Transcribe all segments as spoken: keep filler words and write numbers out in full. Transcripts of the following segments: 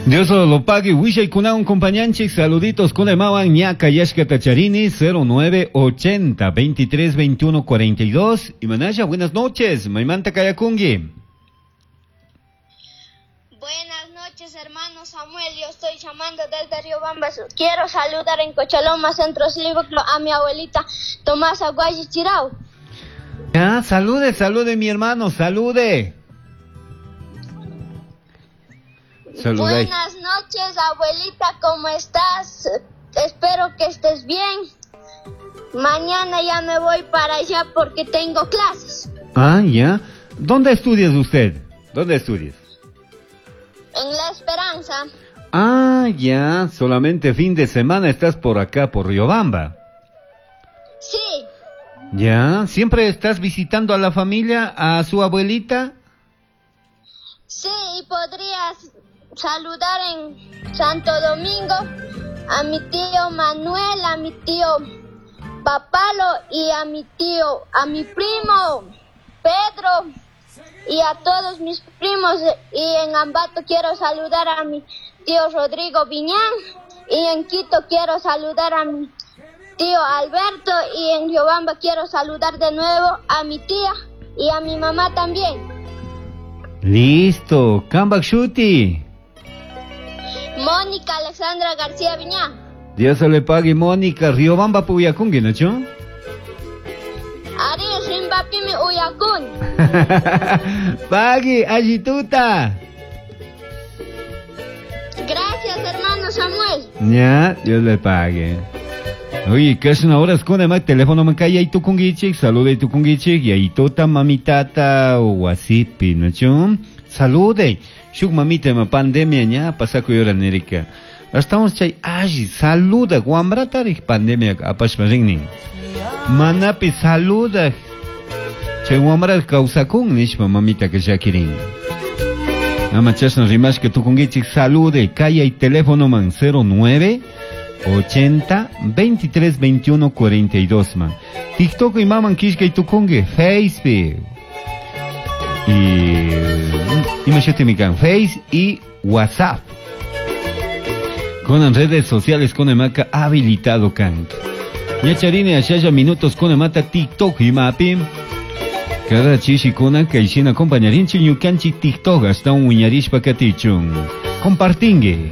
Dios lo pague, Wishay Kunaun compañanchik, saluditos con Emawan, ñaca Yashka Tacharini, cero nueve ochenta veintitrés veintiuno cuarenta y dos. Y Manaya, buenas noches, Maimanta Kayakungi. Buenas noches, hermano Samuel, yo estoy llamando desde Riobamba. Quiero saludar en Cochaloma, Centro Cívico, a mi abuelita Tomasa Guayi Chirao. Ah, salude, salude mi hermano, salude. Saludé. Buenas noches, abuelita, ¿cómo estás? Espero que estés bien. Mañana ya me voy para allá porque tengo clases. Ah, ya. ¿Dónde estudias usted? ¿Dónde estudias? En La Esperanza. Ah, ya. Solamente fin de semana estás por acá, por Riobamba. Sí. Ya. ¿Siempre estás visitando a la familia, a su abuelita? Sí, y podrías saludar en Santo Domingo a mi tío Manuel, a mi tío Papalo y a mi tío, a mi primo Pedro y a todos mis primos. Y en Ambato quiero saludar a mi tío Rodrigo Viñán, y en Quito quiero saludar a mi tío Alberto, y en Riobamba quiero saludar de nuevo a mi tía y a mi mamá también. Listo, Kambak Shuti. Mónica Alexandra García Viñá. Dios se le pague, Mónica. Riobamba Puyakungi, ¿no, chon? Ari Rimbapimi Uyakun. Pague, Ayituta. Gracias, hermano Samuel. Ya, Dios le pague. Oye, que es una hora con el teléfono me cae ahí tu kungichik, salude tu kungichik, y ahí tota mamitata o wasipi, ¿no, chon? Salude. Shuk mamita ma pandemia nya pasa ko yora nerika. Estamos chay aji saluda guambrata ri pandemia apash maringning. Manapi saluda. Chay guambra causa kun nish mamita que shakirin. Ama chasna rimash que tu kungichik salude, calla y teléfono man cero nueve ochenta veintitrés veintiuno cuarenta y dos man. TikTok y maman kishka y tu kungi Facebook. Y imagínate mi can Face y WhatsApp. Con las redes sociales con el maca habilitado can. Ya charine ashaya minutos con el mata TikTok y mapi. Cada chishi con que ishina compañerin chinyu canchi TikTok hasta un uñarish pakatichun. Compartingue.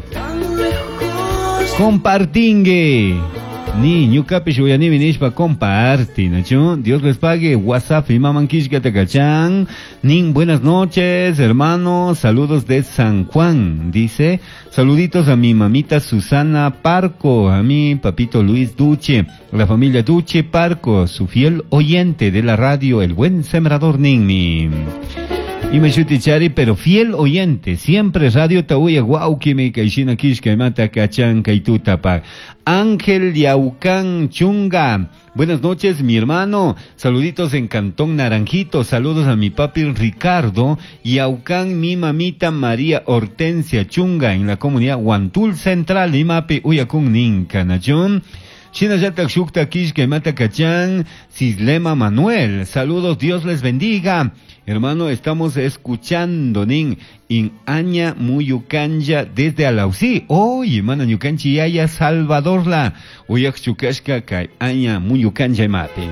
Compartingue. Ni ñukapi shuyani vinishpa comparti, ¿no? Dios les pague. WhatsApp y maman kishka takachan. Nin, buenas noches, hermanos. Saludos de San Juan. Dice, saluditos a mi mamita Susana Parco, a mi papito Luis Duche, a la familia Duche Parco, su fiel oyente de la radio, el buen sembrador Ninmi. Y me chari, pero fiel oyente, siempre radio Tauya guau que me caixina kishka mata cachan kaitutapa. Ángel Yaucán Chunga, buenas noches mi hermano, saluditos en Cantón Naranjito, saludos a mi papi Ricardo Yaucán, mi mamita María Hortensia Chunga, en la comunidad Huantul Central, y mapi Uyakun Ninca, Nachón. China Yatak Shukta Kishka Mata Cachan, Cislema Manuel, saludos, Dios les bendiga. Hermano, estamos escuchando nin in Aña Muyucanya desde Alausí. Oye, mana Ñucanchi Yaya Salvadorla. Uyak Chukashka Kai Aña Muyucanya Mate.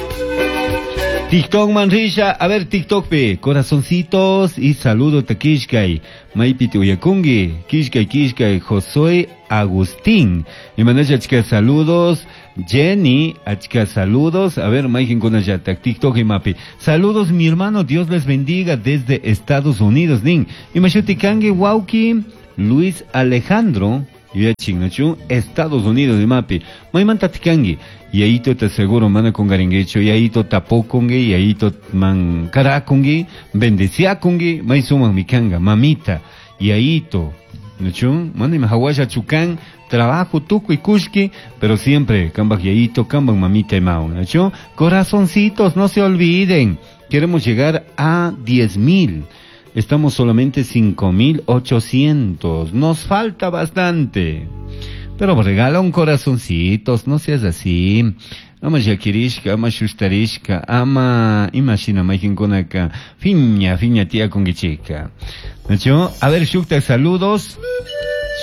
TikTok Manrisha, a ver TikTok pe, corazoncitos y saludo Takishkai, Maipiti Uyakungi, Kishkai Kishkai, Josué Agustín, y manaya chica saludos, Jenny, chica saludos, a ver Maikin con Ayatak, TikTok y Mapi, saludos mi hermano, Dios les bendiga desde Estados Unidos, Nin, y Mashutikangi Wauki, Luis Alejandro, y Chingnachu, Estados Unidos de Mapi, Maimanta Tikangi, y ahí te seguro mana con garinguecho, y ahí to tapokongi, y ahí to man karakongi, bendeciakongi, mai suman mikanga, mamita, y ahí to, ¿no? Mani mahawasha chukan, trabajo tuco y kushki, pero siempre, kambak yaito, kambak mamita y mao, ¿no? Corazoncitos, no se olviden, queremos llegar a diez mil. Estamos solamente cinco mil ochocientos. Nos falta bastante. Pero regala un corazoncitos, no seas así. Ama yakirishka, ama shustarishka, ama imagina maikin konaka. Fiña, fiña tía con gichica. ¿No? A ver, Shukta, saludos.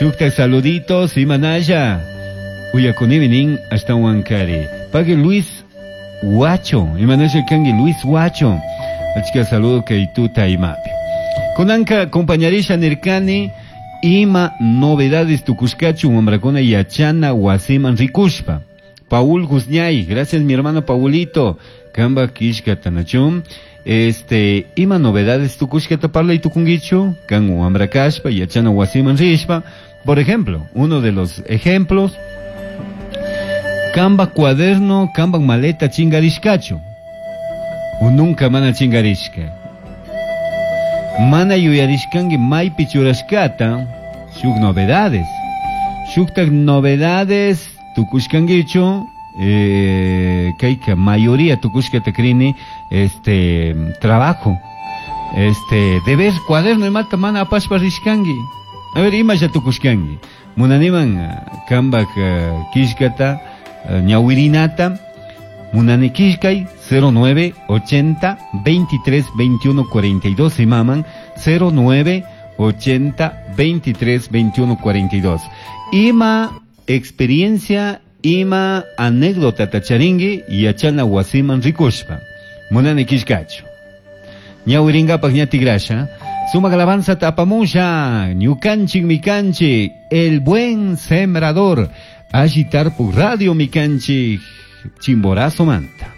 Shukta saluditos y manaya. Uyakunivinin hasta Huancari. Pague Luis Huacho. Y manaya kangi Luis Huacho. Achika saludo que ituta imapi. Konanka compañerisha Nirkani. Ima novedades tukushkachu mambracona yachana wasiman rikushpa. Paul Guzñay, gracias mi hermano Paulito. Kamba kishka tanachum. Este, ima novedades tukushka parla y tukungichu. Kangu ambrakashpa yachana wasiman rishpa. Por ejemplo, uno de los ejemplos. Kamba cuaderno, kamba maleta chingarishkachu. Ununka mana chingarishka. Mana yuyarishkangi may pichurashkata. Shuk novedades. Shuktak novedades. Tukushkangichu. Eh, kaika mayoría tukushkata krini. Este, trabajo. Este, deber, cuaderno y mata mana apashpa rishkangi. A ver, ima ya tukushkangi. Munaniman kambak uh, kishkata uh, ñawirinata. Munani kishkai cero nueve ochenta veintitrés veintiuno cuarenta y dos. Imaman cero nueve ochenta veintitrés veintiuno cuarenta y dos. Ima experiencia, ima anécdota tacharingi y achana wasiman rikushpa. Munani kishkacho. Ñawiringapak ñatigrasha. Suma alabanza tapamusha. Ñukanchik mikanchik. El buen sembrador. Agitar por radio mikanchik. Chimborazo manta.